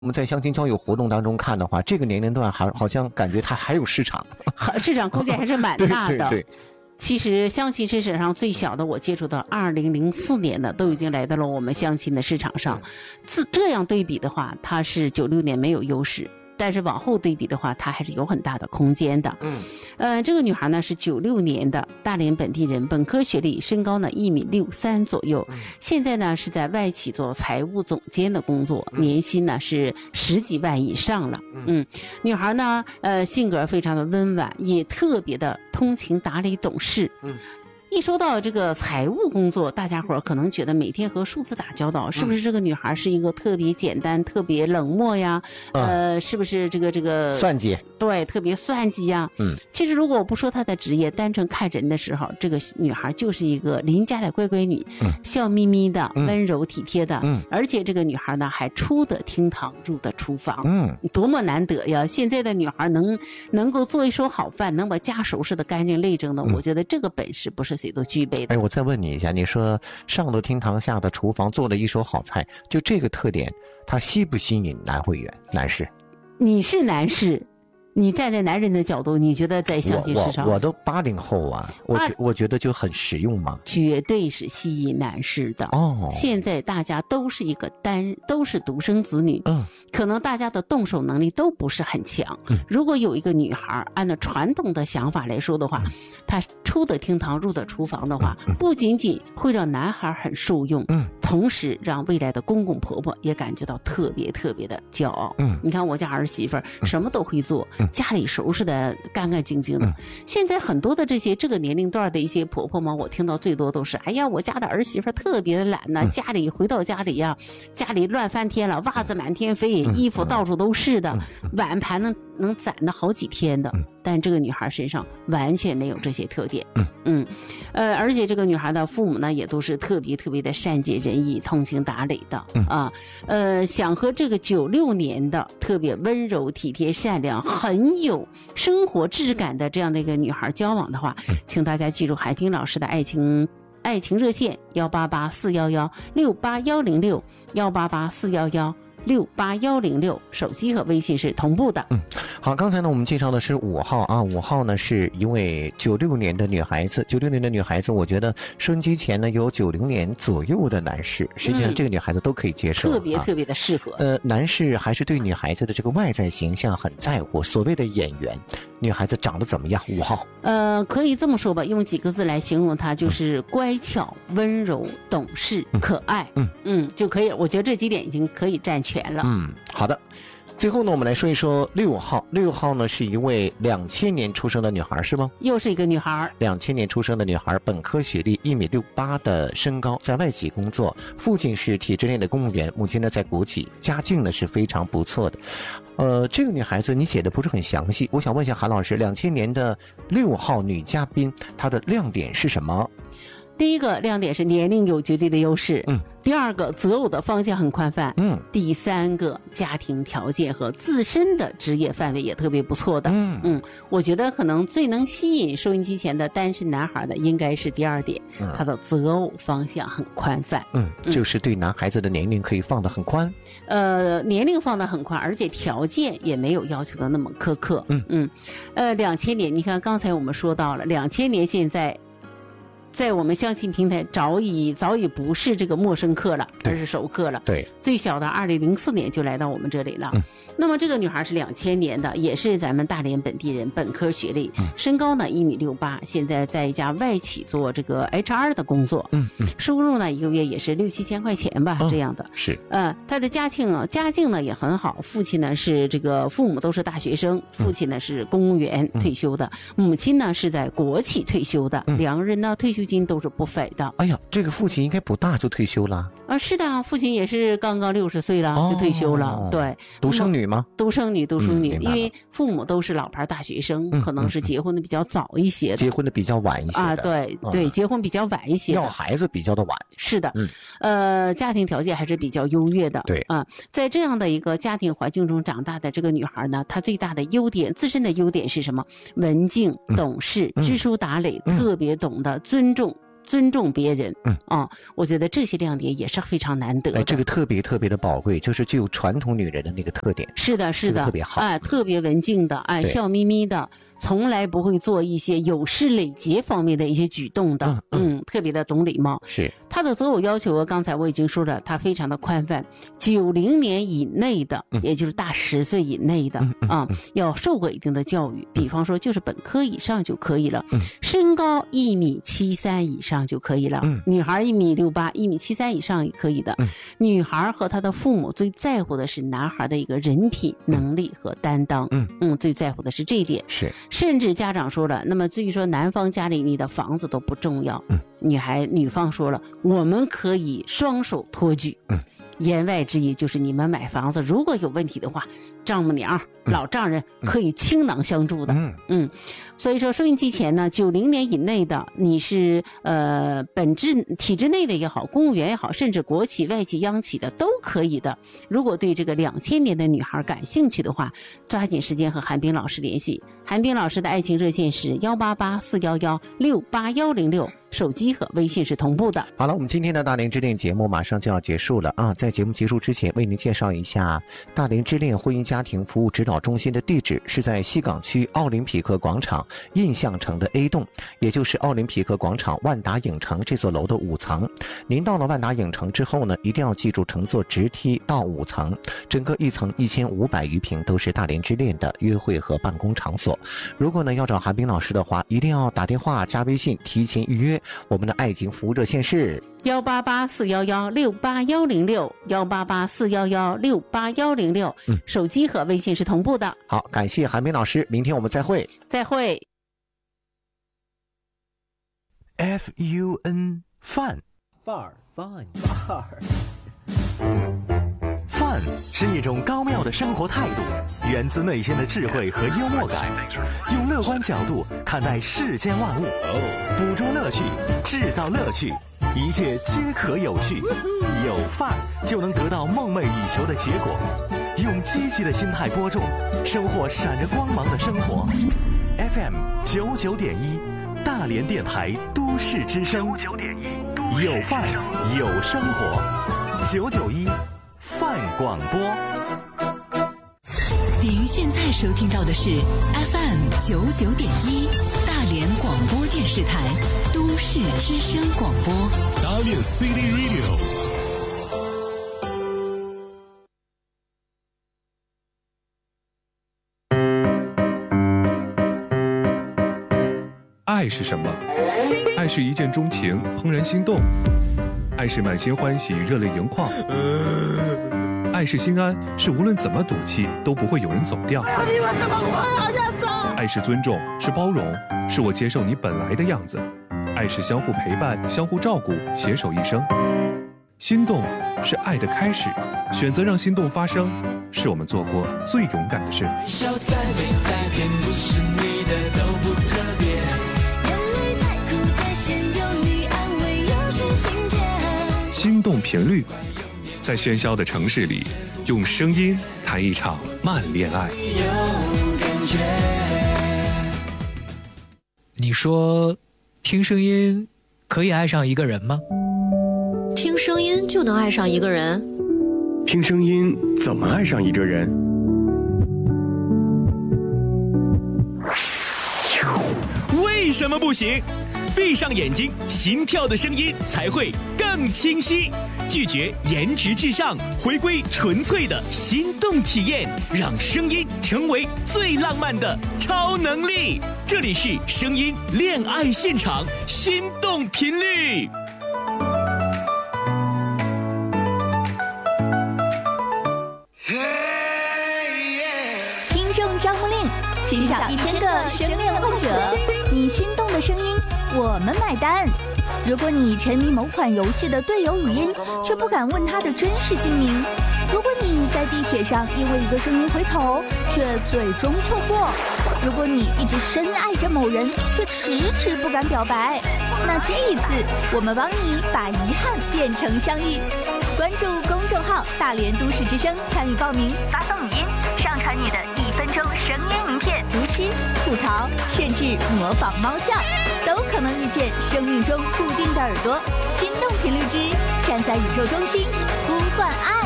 我们在相亲交友活动当中看的话，这个年龄段好像感觉它还有市场， 市场空间还是蛮大的。 对。 其实相亲市场上最小的我接触到2004年的都已经来到了我们相亲的市场上，这样对比的话，它是96年没有优势。但是往后对比的话，它还是有很大的空间的。这个女孩呢是96年的大连本地人，本科学历，身高呢1.63米左右。现在呢是在外企做财务总监的工作，年薪呢是10几万以上了。女孩呢性格非常的温婉，也特别的通情达理懂事。一说到这个财务工作，大家伙可能觉得每天和数字打交道，是不是这个女孩是一个特别简单、特别冷漠呀？是不是这个算计？ 对，特别算计呀。其实如果我不说她的职业，单纯看人的时候，这个女孩就是一个邻家的乖乖女，笑眯眯的，温柔体贴的。而且这个女孩呢，还出得厅堂，入得厨房。多么难得呀！现在的女孩能够做一手好饭，能把家收拾得干净利整的，我觉得这个本事不是谁都具备的。 我再问你一下，你说上了厅堂下的厨房做了一手好菜，就这个特点，它吸不吸引男会员男士？ 你是男士，你站在男人的角度，你觉得在相亲市场， 我都80后啊，我觉得就很实用嘛， 绝对是吸引男士的。现在大家都是都是独生子女，可能大家的动手能力都不是很强。如果有一个女孩按照传统的想法来说的话，她出得厅堂入得厨房的话，不仅仅会让男孩很受用，同时让未来的公公婆婆也感觉到特别特别的骄傲。你看我家儿媳妇什么都会做，家里收拾的干干净净的。现在很多的这个年龄段的一些婆婆嘛，我听到最多都是，哎呀，我家的儿媳妇特别的懒呢，回到家里呀，家里乱翻天了，袜子满天飞，衣服到处都是的，碗盘能攒的好几天的。但这个女孩身上完全没有这些特点。而且这个女孩的父母呢，也都是特别特别的善解人意、通情达理的。想和这个96年的特别温柔体贴、善良、很有生活质感的这样的一个女孩交往的话，请大家记住海平老师的爱情热线1884116810618841168106，手机和微信是同步的。 好，刚才呢我们介绍的是5号啊，5号呢是一位96年的女孩子，96年的女孩子，我觉得收音机前呢有90年左右的男士，实际上这个女孩子都可以接受， 特别特别的适合。 男士还是对女孩子的这个外在形象很在乎，所谓的眼缘，女孩子长得怎么样？5号， 可以这么说吧，用几个字来形容她，就是乖巧、温柔、懂事、可爱，就可以。我觉得这几点已经可以占全了。 好的。最后呢，我们来说一说6号。6号呢是一位2000年出生的女孩，是吗？ 又是一个女孩。 2000年出生的女孩，本科学历，1.68米的身高，在外企工作，父亲是体制内的公务员，母亲呢在国企，家境呢是非常不错的。这个女孩子你写的不是很详细，我想问一下韩老师，2000年的6号女嘉宾，她的亮点是什么？ 第一个亮点是年龄有绝对的优势，第二个择偶的方向很宽泛，第三个家庭条件和自身的职业范围也特别不错的，我觉得可能最能吸引收音机前的单身男孩的应该是第二点，他的择偶方向很宽泛， 就是对男孩子的年龄可以放得很宽， 年龄放得很宽，而且条件也没有要求的那么苛刻，2000年，你看刚才我们说到了2000年，现在在我们相亲平台早已不是这个陌生客了，而是熟客了。 对， 最小的2004年就来到我们这里了。那么这个女孩是2000年的，也是咱们大连本地人，本科学历，身高呢1.68米，现在在一家外企做这个 HR 的工作。收入呢一个月也是6-7千块钱吧，这样的。 是。 她的家境呢也很好，父亲呢是父母都是大学生，父亲呢是公务员退休的，母亲呢是在国企退休的，两个人呢退休金都是不菲的。 哎呀，这个父亲应该不大就退休了是的，父亲也是刚刚60岁了就退休了。对， 独生女吗？ 独生女，因为父母都是老牌大学生，可能是结婚的比较早一些的， 结婚的比较晚一些的对，结婚比较晚一些的， 要孩子比较的晚。 是的，家庭条件还是比较优越的。 对在这样的一个家庭环境中长大的这个女孩呢，她最大的优点，自身的优点是什么？文静、懂事、知书达理，特别懂得尊重尊重别人。我觉得这些亮点也是非常难得的。 这个特别特别的宝贵，就是具有传统女人的那个特点。 是的，是的， 特别好， 特别文静的，笑眯眯的，从来不会做一些有失礼节方面的一些举动的。特别的懂礼貌。 是他的择偶要求，刚才我已经说了，他非常的宽泛，90年以内的，也就是大10岁以内的要受过一定的教育，比方说就是本科以上就可以了，身高1.73米以上就可以了，女孩1.68米、1.73米以上也可以的。女孩和她的父母最在乎的是男孩的一个人品、能力和担当。最在乎的是这一点。 是， 甚至家长说了，那么至于说男方家里你的房子都不重要，女方说了，我们可以双手托举。言外之意就是你们买房子如果有问题的话，丈母娘、老丈人可以倾囊相助的。所以说收音机前呢，90年以内的，你是本质体制内的也好，公务员也好，甚至国企、外企、央企的都可以的。如果对这个2000年的女孩感兴趣的话，抓紧时间和韩冰老师联系。韩冰老师的爱情热线是188-411-68106，手机和微信是同步的。 好了，我们今天的大连之恋节目马上就要结束了啊！在节目结束之前，为您介绍一下大连之恋婚姻家庭服务指导中心的地址是在西港区奥林匹克广场印象城的 A 栋，也就是奥林匹克广场万达影城这座楼的5层。您到了万达影城之后呢，一定要记住乘坐直梯到5层，整个1层1500余平都是大连之恋的约会和办公场所。如果呢要找韩冰老师的话，一定要打电话加微信提前预约。我们的爱情服务热线是 188-411-68106，188-411-68106，手机和微信是同步的。 好，感谢韩冰老师，明天我们再会。 再会。 FUN 范儿范是一种高妙的生活态度，源自内心的智慧和幽默感，用乐观角度看待世间万物，捕捉乐趣，制造乐趣，一切皆可有趣。有范儿就能得到梦寐以求的结果。用积极的心态播种，收获闪着光芒的生活。FM 99.1，大连电台都市之声，有范儿有生活，991范广播。 您现在收听到的是 FM 99.1，大连广播电视台都市之声广播， 大连 City Radio。爱是什么？爱是一见钟情，怦然心动；爱是满心欢喜，热泪盈眶；爱是心安，是无论怎么赌气都不会有人走掉。 你们怎么往下走？ 爱是尊重，是包容，是我接受你本来的样子。爱是相互陪伴，相互照顾，携手一生。心动是爱的开始，选择让心动发生，是我们做过最勇敢的事。 笑再美再甜，不是你的都不特别。 心动频率，在喧嚣的城市里，用声音谈一场慢恋爱。 你说，听声音可以爱上一个人吗？ 听声音就能爱上一个人？ 听声音怎么爱上一个人？ 为什么不行？闭上眼睛，心跳的声音才会更清晰。拒绝颜值至上，回归纯粹的心动体验，让声音成为最浪漫的超能力。这里是声音恋爱现场，心动频率。 听众招募令，寻找1000个声恋患者，你心动的声音我们买单。如果你沉迷某款游戏的队友语音，却不敢问他的真实姓名；如果你在地铁上因为一个声音回头，却最终错过；如果你一直深爱着某人，却迟迟不敢表白，那这一次我们帮你把遗憾变成相遇。关注公众号大连都市之声，参与报名，发送语音，上传你的 1分钟声音名片、读诗、吐槽，甚至模仿猫叫，都可能遇见生命中注定的耳朵。心动频率之站在宇宙中心呼唤爱。